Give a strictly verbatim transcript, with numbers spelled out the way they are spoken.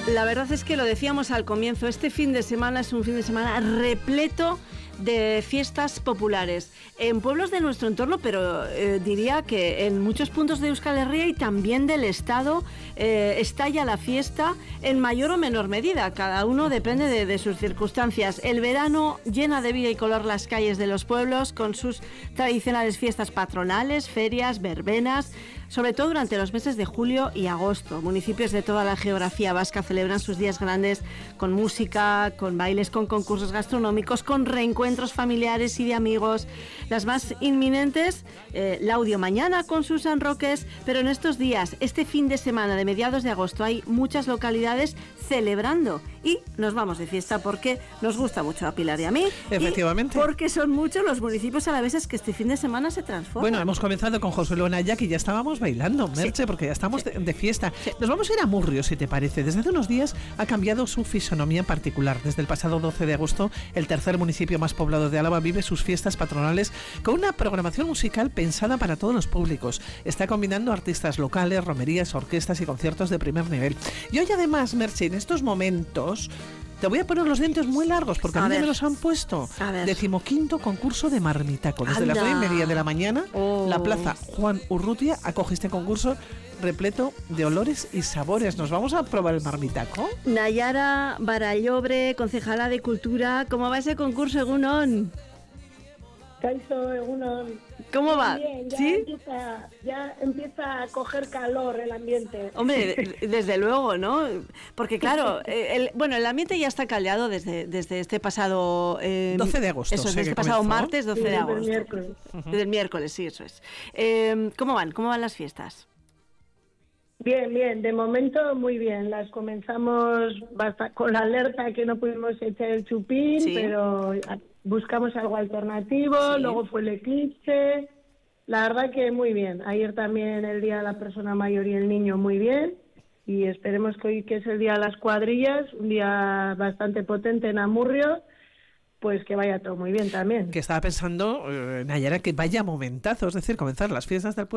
La verdad es que lo decíamos al comienzo, este fin de semana es un fin de semana repleto de fiestas populares en pueblos de nuestro entorno, pero eh, diría que en muchos puntos de Euskal Herria y también del Estado eh, estalla la fiesta en mayor o menor medida, cada uno depende de, de sus circunstancias. El verano llena de vida y color las calles de los pueblos con sus tradicionales fiestas patronales, ferias, verbenas, sobre todo durante los meses de julio y agosto. Municipios de toda la geografía vasca celebran sus días grandes con música, con bailes, con concursos gastronómicos, con reencuentros familiares y de amigos. Las más inminentes, eh, Laudio mañana con Susan Roques, pero en estos días, este fin de semana de mediados de agosto, hay muchas localidades celebrando y nos vamos de fiesta porque nos gusta mucho a Pilar y a mí. Efectivamente. Y porque son muchos los municipios alaveses que este fin de semana se transforman. Bueno, hemos comenzado con José Luis Naya, que ya estábamos bailando, Merche, sí, porque ya estamos sí. de, de fiesta. Sí. Nos vamos a ir a Murrio, si te parece. Desde hace unos días ha cambiado su fisonomía en particular. Desde el pasado doce de agosto, el tercer municipio más poblado de Álava vive sus fiestas patronales con una programación musical pensada para todos los públicos. Está combinando artistas locales, romerías, orquestas y conciertos de primer nivel. Y hoy además, Merche, en estos momentos te voy a poner los dientes muy largos porque a, a mí ya me los han puesto. Decimoquinto concurso de marmitaco. Desde Anda. las nueve y media de la mañana, oh. la plaza Juan Urrutia acoge este concurso repleto de olores y sabores. ¿Nos vamos a probar el marmitaco? Nayara Barallobre, concejala de Cultura. ¿Cómo va ese concurso, Egunon? Kaixo, Egunon. ¿Cómo va? Bien, ya, ¿Sí? empieza, ya empieza a coger calor el ambiente. Hombre, desde luego, ¿no? Porque claro, el, bueno, el ambiente ya está caldeado desde, desde este pasado... Eh, doce de agosto. Eso, desde este comenzó. pasado martes, doce sí, de agosto. Desde el miércoles. Uh-huh. Desde el miércoles, sí, eso es. Eh, ¿Cómo van? ¿Cómo van las fiestas? Bien, bien, de momento muy bien. Las comenzamos basta, con la alerta que no pudimos echar el chupín, sí. pero buscamos algo alternativo, sí. luego fue el eclipse. La verdad que muy bien. Ayer también el Día de la Persona Mayor y el Niño muy bien. Y esperemos que hoy, que es el Día de las Cuadrillas, un día bastante potente en Amurrio, pues que vaya todo muy bien también. Que estaba pensando, eh, Nayara, que vaya momentazo, es decir, comenzar las fiestas del pueblo